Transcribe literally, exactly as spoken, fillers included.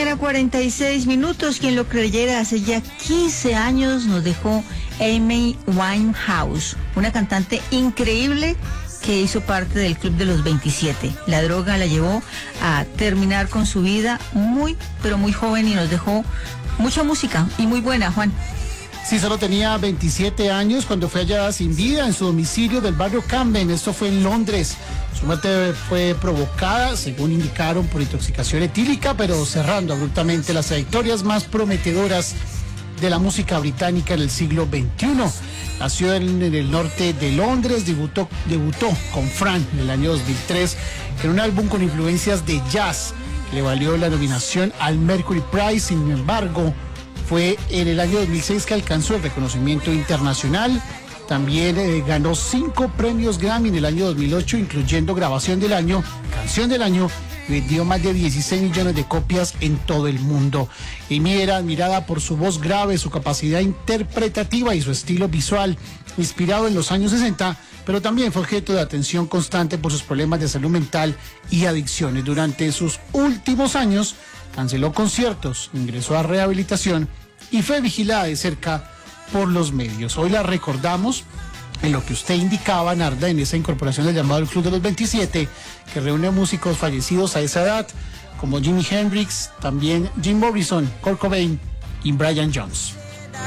mañana, cuarenta y seis minutos. Quien lo creyera, hace ya quince años nos dejó Amy Winehouse, una cantante increíble que hizo parte del Club de los veintisiete. La droga la llevó a terminar con su vida muy, pero muy joven y nos dejó mucha música y muy buena, Juan. Sí, solo tenía veintisiete años cuando fue hallada sin vida en su domicilio del barrio Camden. Esto fue en Londres. Su muerte fue provocada, según indicaron, por intoxicación etílica, pero cerrando abruptamente las trayectorias más prometedoras de la música británica en el siglo veintiuno. Nació en, en el norte de Londres, debutó, debutó con Fran en el año dos mil tres en un álbum con influencias de jazz que le valió la nominación al Mercury Prize. Sin embargo, fue en el año dos mil seis que alcanzó el reconocimiento internacional. También eh, ganó cinco premios Grammy en el año dos mil ocho, incluyendo Grabación del Año, Canción del Año, y vendió más de dieciséis millones de copias en todo el mundo. Amy era admirada por su voz grave, su capacidad interpretativa y su estilo visual, inspirado en los años sesenta, pero también fue objeto de atención constante por sus problemas de salud mental y adicciones. Durante sus últimos años, canceló conciertos, ingresó a rehabilitación y fue vigilada de cerca por los medios. Hoy la recordamos en lo que usted indicaba, Narda, en esa incorporación del llamado el Club de los veintisiete, que reúne músicos fallecidos a esa edad, como Jimi Hendrix, también Jim Morrison, Kurt Cobain y Brian Jones.